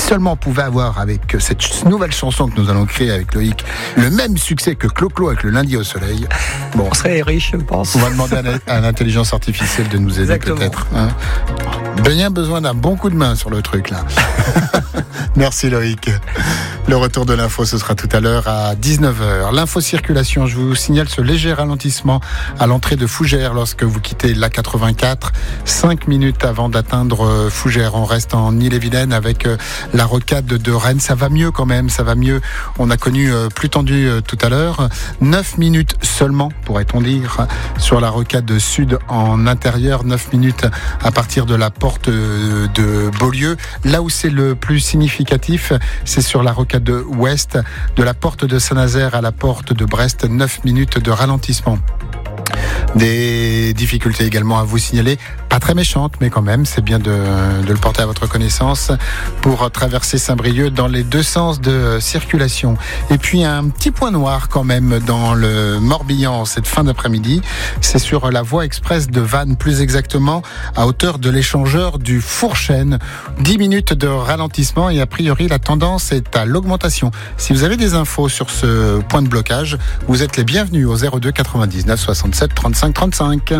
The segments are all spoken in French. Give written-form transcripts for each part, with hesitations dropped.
seulement on pouvait avoir avec cette nouvelle chanson que nous allons créer avec Loïc le même succès que Clo-Clo avec le lundi au soleil. Bon, On serait riche, je pense. on va demander à l'intelligence artificielle de nous aider. Exactement. Peut-être. Hein. Bien besoin d'un bon coup de main sur le truc là. Merci Loïc. Le retour de l'info, ce sera tout à l'heure à 19h. L'info circulation, je vous signale ce léger ralentissement à l'entrée de Fougères lorsque vous quittez l'A84. 5 minutes avant d'atteindre Fougères. On reste en Ille-et-Vilaine avec la rocade de Rennes. Ça va mieux quand même, ça va mieux. On a connu plus tendu tout à l'heure. 9 minutes seulement, pourrait-on dire, sur la rocade sud en intérieur. 9 minutes à partir de la porte de Beaulieu. Là où c'est le plus significatif, c'est sur la rocade ouest, de la porte de Saint-Nazaire à la porte de Brest. 9 minutes de ralentissement. Des difficultés également à vous signaler, pas très méchantes, mais quand même, c'est bien de le porter à votre connaissance pour traverser Saint-Brieuc dans les deux sens de circulation. Et puis un petit point noir quand même dans le Morbihan cette fin d'après-midi, c'est sur la voie express de Vannes, plus exactement à hauteur de l'échangeur du Fourchène. 10 minutes de ralentissement et a priori la tendance est à l'augmentation. Si vous avez des infos sur ce point de blocage, vous êtes les bienvenus au 02 99 67 35 35.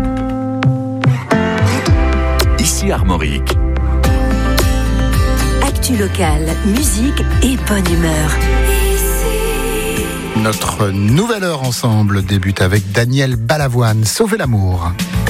Ici Armorique. Actu locale, musique et bonne humeur. Notre nouvelle heure ensemble débute avec Daniel Balavoine, Sauver l'amour.